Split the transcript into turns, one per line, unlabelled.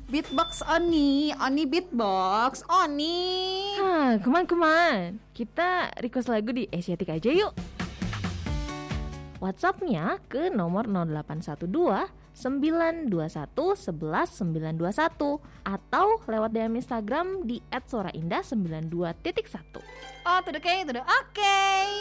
Beatbox Oni beatbox Oni.
Kuman. Kita request lagu di Asiatic aja yuk. WhatsApp-nya ke nomor 0812 921 11 921 atau lewat DM Instagram di @soraindah92.1.
Oh, tuh oke.